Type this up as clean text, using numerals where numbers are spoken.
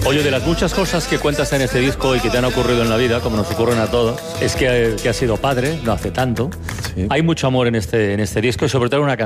Oye, de las muchas cosas que cuentas en este disco y que te han ocurrido en la vida, como nos ocurren a todos, es que has sido padre, no hace tanto. Sí. Hay mucho amor en este disco y sobre todo una canción.